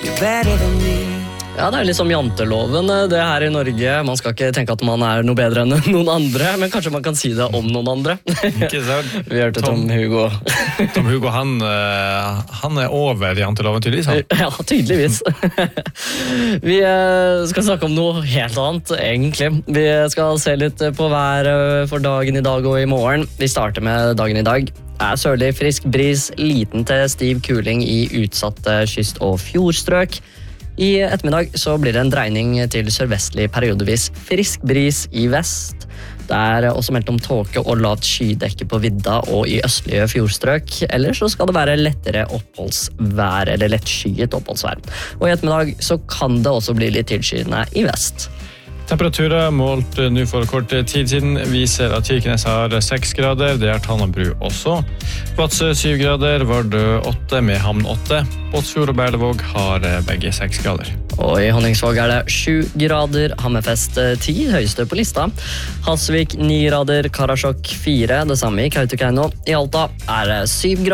You're better than me. Ja, det litt som janteloven, det her I Norge. Man skal ikke tenke at man noe bedre enn noen andre, men kanskje man kan si det om noen andre. Ikke sant? Vi hørte Tom Hugo. Tom Hugo, han over janteloven tydeligvis. Han. Ja, tydeligvis. Vi skal snakke om noe helt annet, egentlig. Vi skal se litt på været for dagen I dag og I morgen. Vi starter med dagen I dag. Sørlig frisk bris, liten til stiv kuling I utsatte kyst- og fjordstrøk. I ettermiddag så blir det en dreining til sørvestlig periodevis frisk bris I vest. Det også meldt om tåke og lavt skydekke på vidda og I østlige fjordstrøk. Ellers så skal det være lettere oppholdsvær eller lettskyet oppholdsvær. Og I ettermiddag så kan det også bli litt tilskyende I vest. Temperaturer målt nå for kort tid siden viser at Kirkenes har 6 grader, det Tannabru også. Vadsø 7 grader, Vardø 8, Mehamn 8. Båtsfjord og Berlevåg har begge 6 grader. Og I Honningsvåg det 7 grader, Hammerfest 10, høyeste på lista. Hasvik 9 grader, Karasjok 4, det samme I Kautokeino. I Alta det 7 grader.